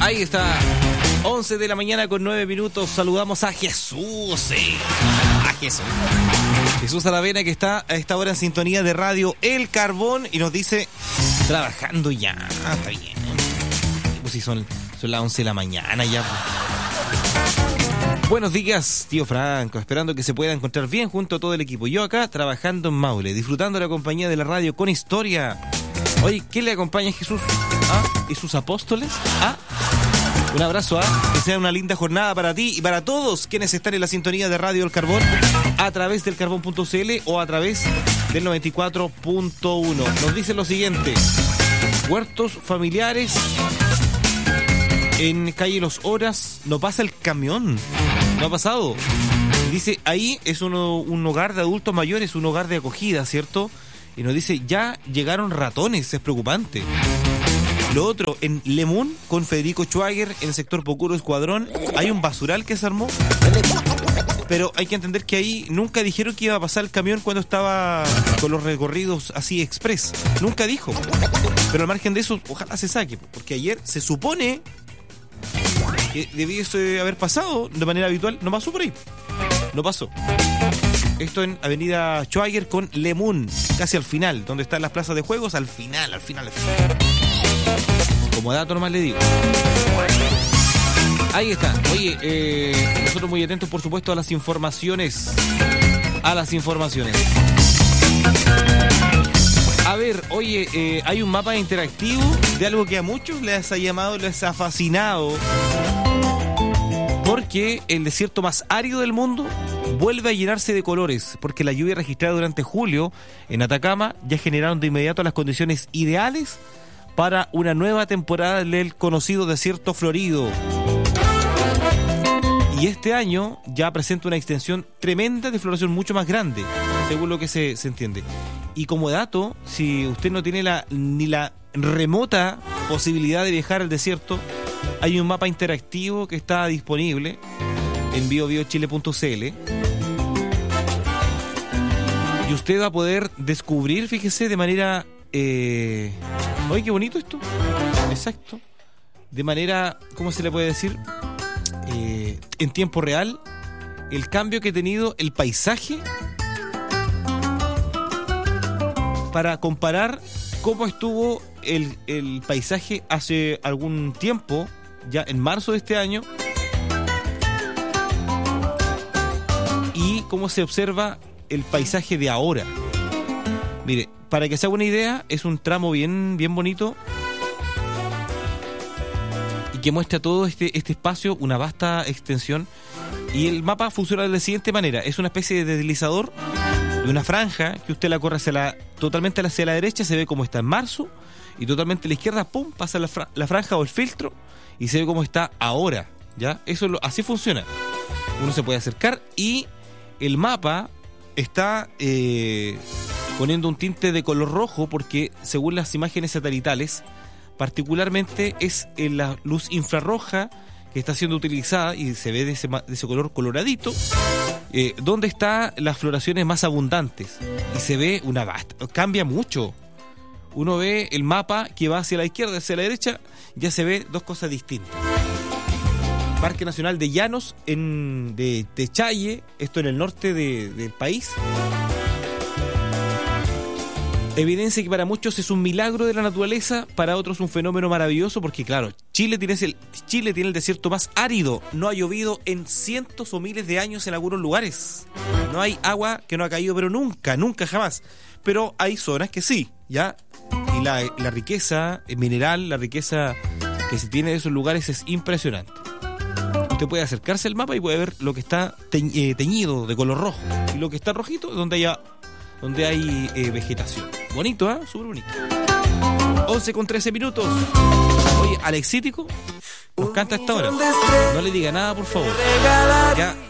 Ahí está. 11 de la mañana con 9 minutos. Saludamos a Jesús. Sí. A Jesús. Jesús Aravena, que está a esta hora en sintonía de Radio El Carbón y nos dice, trabajando ya. Está bien. Pues sí, son las 11 de la mañana ya. Buenos días, tío Franco. Esperando que se pueda encontrar bien junto a todo el equipo. Yo acá trabajando en Maule, disfrutando de la compañía de la radio con historia. Oye, ¿quién le acompaña a Jesús? ¿Y sus apóstoles? Un abrazo, que sea una linda jornada para ti y para todos quienes están en la sintonía de Radio El Carbón a través del carbón.cl o a través del 94.1. Nos dice lo siguiente: huertos familiares en calle Los Horas, no pasa el camión, no ha pasado. Dice, ahí es un hogar de adultos mayores, un hogar de acogida, ¿cierto? Y nos dice, ya llegaron ratones, es preocupante. Lo otro, en Lemún, con Federico Schwager, en el sector Pocuro Escuadrón, hay un basural que se armó. Pero hay que entender que ahí nunca dijeron que iba a pasar el camión cuando estaba con los recorridos así express. Nunca dijo. Pero al margen de eso, ojalá se saque. Porque ayer se supone que debiese haber pasado de manera habitual. No pasó por ahí. No pasó. Esto en Avenida Schwager con Lemún, casi al final, donde están las plazas de juegos, al final. Como dato nomás le digo. Ahí está. Oye, nosotros muy atentos, por supuesto, a las informaciones. A ver, oye, hay un mapa interactivo de algo que a muchos les ha llamado, les ha fascinado. Porque el desierto más árido del mundo vuelve a llenarse de colores, porque la lluvia registrada durante julio en Atacama ya generaron de inmediato las condiciones ideales para una nueva temporada del conocido desierto florido. Y este año ya presenta una extensión tremenda de floración mucho más grande, según lo que se entiende. Y como dato, si usted no tiene ni la remota posibilidad de viajar al desierto, hay un mapa interactivo que está disponible en biobiochile.cl y usted va a poder descubrir, fíjese, de manera... Oye, qué bonito esto. Exacto. De manera, ¿cómo se le puede decir? En tiempo real, el cambio que ha tenido el paisaje para comparar cómo estuvo el paisaje hace algún tiempo, ya en marzo de este año, y cómo se observa el paisaje de ahora. Mire, para que se haga una idea, es un tramo bien bonito y que muestra todo este espacio, una vasta extensión. Y el mapa funciona de la siguiente manera: es una especie de deslizador de una franja que usted la corre totalmente hacia la derecha, se ve cómo está en marzo, y totalmente a la izquierda, pum, pasa la franja o el filtro y se ve cómo está ahora, ¿ya? Así funciona. Uno se puede acercar y el mapa está poniendo un tinte de color rojo porque, según las imágenes satelitales, particularmente es en la luz infrarroja que está siendo utilizada y se ve de ese color coloradito, donde están las floraciones más abundantes, y se ve una vasta, cambia mucho. Uno ve el mapa que va hacia la izquierda, hacia la derecha, ya se ve dos cosas distintas. Parque Nacional de Llanos de Challe, esto en el norte del país. Evidencia que para muchos es un milagro de la naturaleza, para otros un fenómeno maravilloso, porque claro, Chile tiene el desierto más árido. No ha llovido en cientos o miles de años en algunos lugares. No hay agua que no ha caído, pero nunca, jamás. Pero hay zonas que sí, ¿ya? Y la riqueza mineral, la riqueza que se tiene de esos lugares es impresionante. Usted puede acercarse al mapa y puede ver lo que está teñido de color rojo, y lo que está rojito, donde hay vegetación. Bonito, súper bonito. 11:13 minutos. Oye, Alexítico nos canta a esta hora. No le diga nada, por favor. Ya